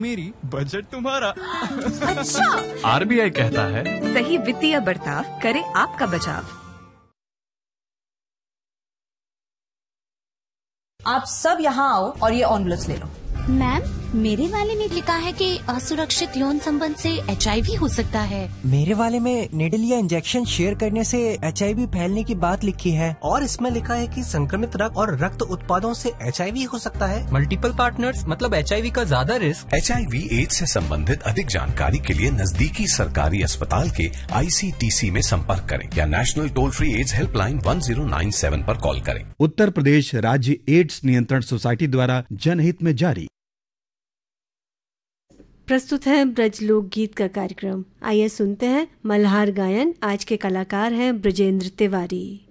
मेरी बजट तुम्हारा। अच्छा। आरबीआई कहता है सही वित्तीय बर्ताव करे आपका बचाव। आप सब यहाँ आओ और ये एम्बुलेंस ले लो। मैम, मेरे वाले में लिखा है कि असुरक्षित यौन संबंध से HIV हो सकता है। मेरे वाले में निडल या इंजेक्शन शेयर करने से HIV फैलने की बात लिखी है। और इसमें लिखा है कि संक्रमित रक्त और रक्त उत्पादों से HIV हो सकता है। मल्टीपल पार्टनर्स मतलब HIV का ज्यादा रिस्क। HIV एड्स से संबंधित अधिक जानकारी के लिए नजदीकी सरकारी अस्पताल के ICTC में संपर्क करें या national toll free ads helpline 1097 पर कॉल करें। उत्तर प्रदेश राज्य एड्स नियंत्रण सोसाइटी द्वारा जनहित में जारी। प्रस्तुत है ब्रज लोक गीत का कार्यक्रम। आइए सुनते हैं मल्हार गायन। आज के कलाकार हैं ब्रजेंद्र तिवारी।